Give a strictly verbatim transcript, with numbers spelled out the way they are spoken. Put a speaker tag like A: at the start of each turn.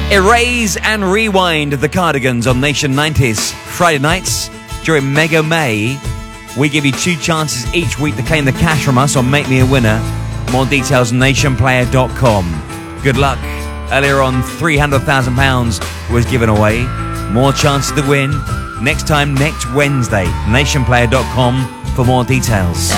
A: Erase and Rewind, the Cardigans on Nation nineties. Friday nights during Mega May, we give you two chances each week to claim the cash from us on Make Me a Winner. More details on nation player dot com. Good luck. Earlier on, three hundred thousand pounds was given away. More chances to win next time, next Wednesday. nation player dot com for more details.